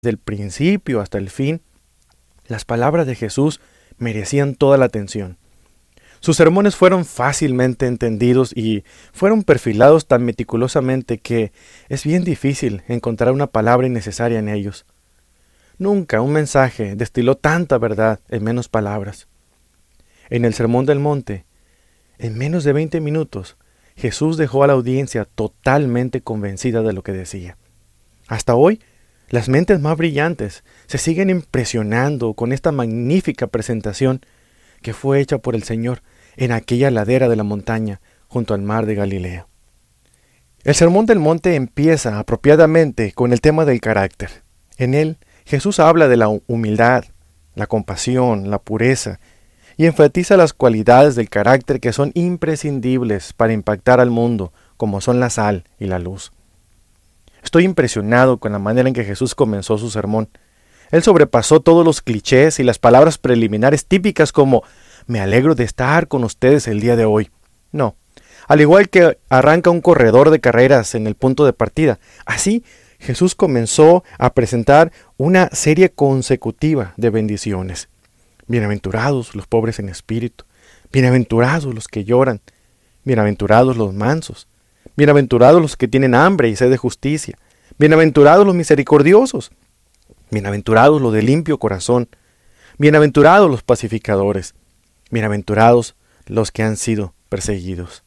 Del principio hasta el fin, las palabras de Jesús merecían toda la atención. Sus sermones fueron fácilmente entendidos y fueron perfilados tan meticulosamente que es bien difícil encontrar una palabra innecesaria en ellos. Nunca un mensaje destiló tanta verdad en menos palabras. En el Sermón del Monte, en menos de 20 minutos, Jesús dejó a la audiencia totalmente convencida de lo que decía. Hasta hoy, las mentes más brillantes se siguen impresionando con esta magnífica presentación que fue hecha por el Señor en aquella ladera de la montaña junto al mar de Galilea. El Sermón del Monte empieza apropiadamente con el tema del carácter. En él, Jesús habla de la humildad, la compasión, la pureza, y enfatiza las cualidades del carácter que son imprescindibles para impactar al mundo, como son la sal y la luz. Estoy impresionado con la manera en que Jesús comenzó su sermón. Él sobrepasó todos los clichés y las palabras preliminares típicas como «me alegro de estar con ustedes el día de hoy». No, al igual que arranca un corredor de carreras en el punto de partida, así Jesús comenzó a presentar una serie consecutiva de bendiciones. Bienaventurados los pobres en espíritu, bienaventurados los que lloran, bienaventurados los mansos, bienaventurados los que tienen hambre y sed de justicia, bienaventurados los misericordiosos, bienaventurados los de limpio corazón, bienaventurados los pacificadores, bienaventurados los que han sido perseguidos.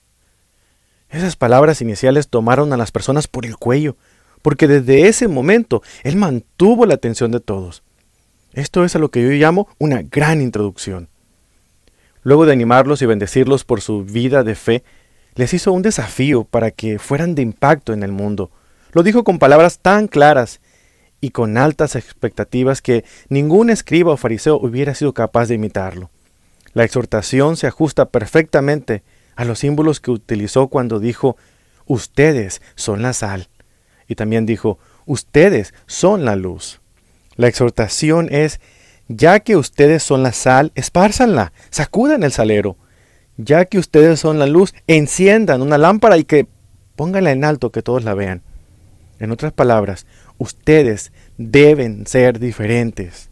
Esas palabras iniciales tomaron a las personas por el cuello, porque desde ese momento Él mantuvo la atención de todos. Esto es a lo que yo llamo una gran introducción. Luego de animarlos y bendecirlos por su vida de fe, les hizo un desafío para que fueran de impacto en el mundo. Lo dijo con palabras tan claras y con altas expectativas que ningún escriba o fariseo hubiera sido capaz de imitarlo. La exhortación se ajusta perfectamente a los símbolos que utilizó cuando dijo, ustedes son la sal. Y también dijo, ustedes son la luz. La exhortación es, ya que ustedes son la sal, espárzanla, sacudan el salero. Ya que ustedes son la luz, enciendan una lámpara y que pónganla en alto que todos la vean. En otras palabras, ustedes deben ser diferentes.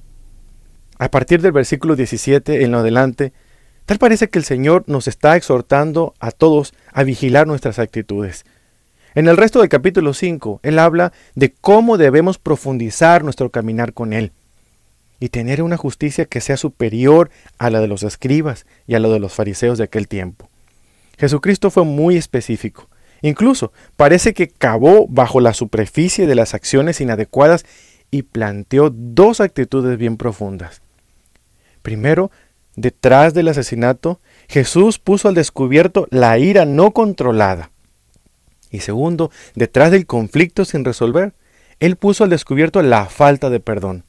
A partir del versículo 17 en lo adelante, tal parece que el Señor nos está exhortando a todos a vigilar nuestras actitudes. En el resto del capítulo 5, Él habla de cómo debemos profundizar nuestro caminar con Él y tener una justicia que sea superior a la de los escribas y a la de los fariseos de aquel tiempo. Jesucristo fue muy específico. Incluso parece que cavó bajo la superficie de las acciones inadecuadas y planteó dos actitudes bien profundas. Primero, detrás del asesinato, Jesús puso al descubierto la ira no controlada. Y segundo, detrás del conflicto sin resolver, Él puso al descubierto la falta de perdón.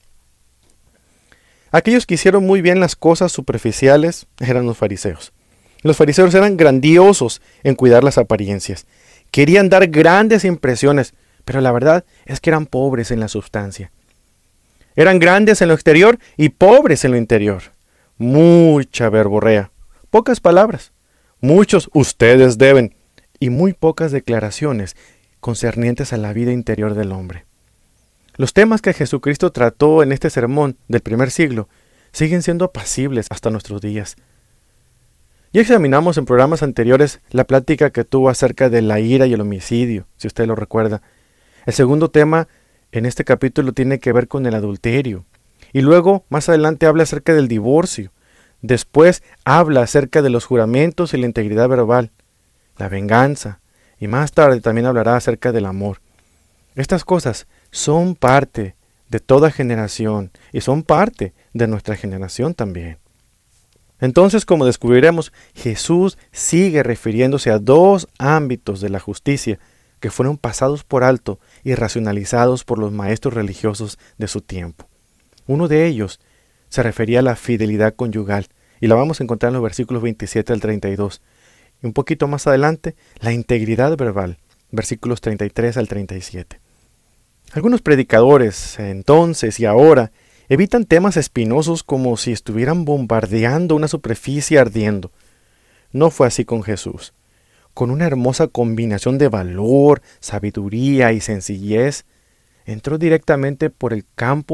Aquellos que hicieron muy bien las cosas superficiales eran los fariseos. Los fariseos eran grandiosos en cuidar las apariencias. Querían dar grandes impresiones, pero la verdad es que eran pobres en la sustancia. Eran grandes en lo exterior y pobres en lo interior. Mucha verborrea, pocas palabras, muchos ustedes deben y muy pocas declaraciones concernientes a la vida interior del hombre. Los temas que Jesucristo trató en este sermón del primer siglo siguen siendo apacibles hasta nuestros días. Ya examinamos en programas anteriores la plática que tuvo acerca de la ira y el homicidio, si usted lo recuerda. El segundo tema en este capítulo tiene que ver con el adulterio. Y luego, más adelante, habla acerca del divorcio. Después habla acerca de los juramentos y la integridad verbal, la venganza. Y más tarde también hablará acerca del amor. Estas cosas son parte de toda generación y son parte de nuestra generación también. Entonces, como descubriremos, Jesús sigue refiriéndose a dos ámbitos de la justicia que fueron pasados por alto y racionalizados por los maestros religiosos de su tiempo. Uno de ellos se refería a la fidelidad conyugal, y la vamos a encontrar en los versículos 27 al 32. Y un poquito más adelante, la integridad verbal, versículos 33 al 37. Algunos predicadores, entonces y ahora, evitan temas espinosos como si estuvieran bombardeando una superficie ardiendo. No fue así con Jesús. Con una hermosa combinación de valor, sabiduría y sencillez, entró directamente por el campo